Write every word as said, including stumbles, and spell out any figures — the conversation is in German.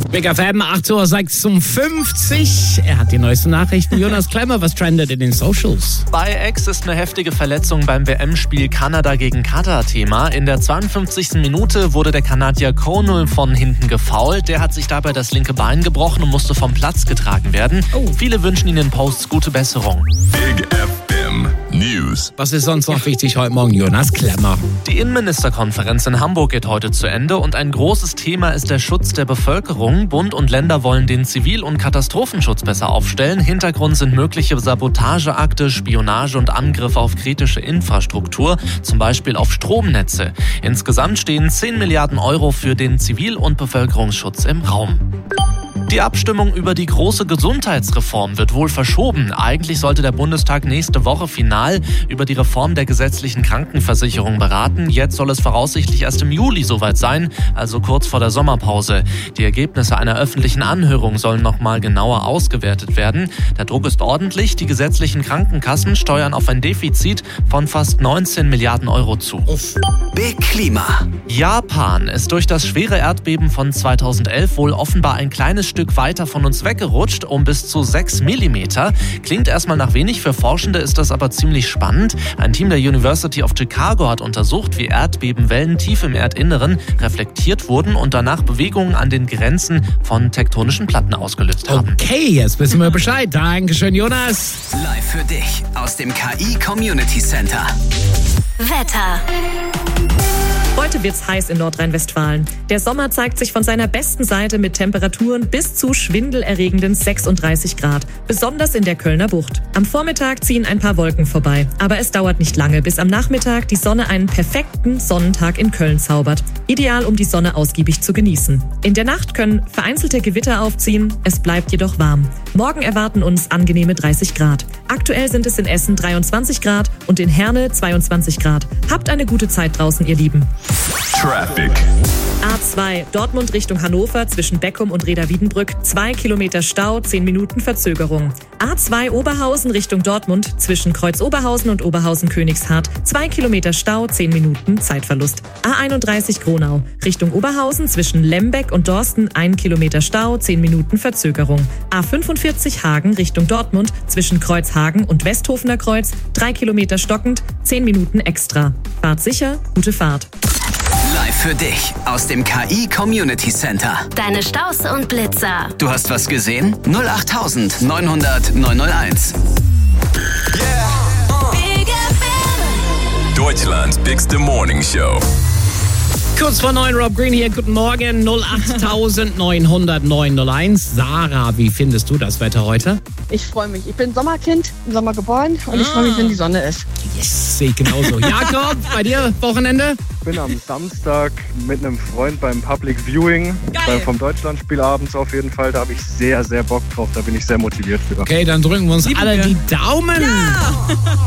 Big F M, acht Uhr sechsundfünfzig. Er hat die neuesten Nachrichten. Jonas Klemmer, was trendet in den Socials? Bei Ex ist eine heftige Verletzung beim W M-Spiel Kanada gegen Katar Thema. In der zweiundfünfzigsten Minute wurde der Kanadier Connell von hinten gefoult. Der hat sich dabei das linke Bein gebrochen und musste vom Platz getragen werden. Oh. Viele wünschen ihn in Posts gute Besserung. Big F M News. Was ist sonst noch wichtig heute Morgen, Jonas Klemmer? Die Innenministerkonferenz in Hamburg geht heute zu Ende und ein großes Thema ist der Schutz der Bevölkerung. Bund und Länder wollen den Zivil- und Katastrophenschutz besser aufstellen. Hintergrund sind mögliche Sabotageakte, Spionage und Angriffe auf kritische Infrastruktur, zum Beispiel auf Stromnetze. Insgesamt stehen zehn Milliarden Euro für den Zivil- und Bevölkerungsschutz im Raum. Die Abstimmung über die große Gesundheitsreform wird wohl verschoben. Eigentlich sollte der Bundestag nächste Woche final über die Reform der gesetzlichen Krankenversicherung beraten. Jetzt soll es voraussichtlich erst im Juli soweit sein, also kurz vor der Sommerpause. Die Ergebnisse einer öffentlichen Anhörung sollen nochmal genauer ausgewertet werden. Der Druck ist ordentlich. Die gesetzlichen Krankenkassen steuern auf ein Defizit von fast neunzehn Milliarden Euro zu. Big Klima. Japan ist durch das schwere Erdbeben von zweitausendelf wohl offenbar ein kleines Stück weiter von uns weggerutscht, um bis zu sechs Millimeter. Klingt erstmal nach wenig, für Forschende ist das aber ziemlich spannend. Ein Team der University of Chicago hat untersucht, wie Erdbebenwellen tief im Erdinneren reflektiert wurden und danach Bewegungen an den Grenzen von tektonischen Platten ausgelöst haben. Okay, jetzt wissen wir Bescheid. Dankeschön, Jonas. Live für dich aus dem K I Community Center. Wetter. Heute wird's heiß in Nordrhein-Westfalen. Der Sommer zeigt sich von seiner besten Seite mit Temperaturen bis zu schwindelerregenden sechsunddreißig Grad, besonders in der Kölner Bucht. Am Vormittag ziehen ein paar Wolken vorbei, aber es dauert nicht lange, bis am Nachmittag die Sonne einen perfekten Sonnentag in Köln zaubert. Ideal, um die Sonne ausgiebig zu genießen. In der Nacht können vereinzelte Gewitter aufziehen, es bleibt jedoch warm. Morgen erwarten uns angenehme dreißig Grad. Aktuell sind es in Essen dreiundzwanzig Grad und in Herne zweiundzwanzig Grad. Habt eine gute Zeit draußen, ihr Lieben. Traffic. A zwei, Dortmund Richtung Hannover zwischen Beckum und Reda-Wiedenbrück, zwei Kilometer Stau, zehn Minuten Verzögerung. A zwei, Oberhausen Richtung Dortmund zwischen Kreuz Oberhausen und Oberhausen-Königshardt, zwei Kilometer Stau, zehn Minuten Zeitverlust. A einunddreißig, Gronau Richtung Oberhausen zwischen Lembeck und Dorsten, ein Kilometer Stau, zehn Minuten Verzögerung. A fünfundvierzig, Hagen Richtung Dortmund zwischen Kreuzhagen und Westhofener Kreuz, drei Kilometer stockend, zehn Minuten extra. Fahrt sicher, gute Fahrt. Live für dich aus dem K I Community Center. Deine Staus und Blitzer. Du hast was gesehen? null acht neunhundert neunhunderteins. Yeah. Big F M. Deutschlands bigste Morning Show. Kurz vor neun, Rob Green hier. Guten Morgen, null acht neunhundert neunhunderteins. Sarah, wie findest du das Wetter heute? Ich freue mich. Ich bin Sommerkind, im Sommer geboren und ich freue mich, wenn die Sonne ist. Yes, sehe ich genauso. Jakob, bei dir Wochenende? Ich bin am Samstag mit einem Freund beim Public Viewing beim, vom Deutschlandspiel abends auf jeden Fall. Da habe ich sehr, sehr Bock drauf. Da bin ich sehr motiviert für. Okay, dann drücken wir uns alle die Daumen. Ja.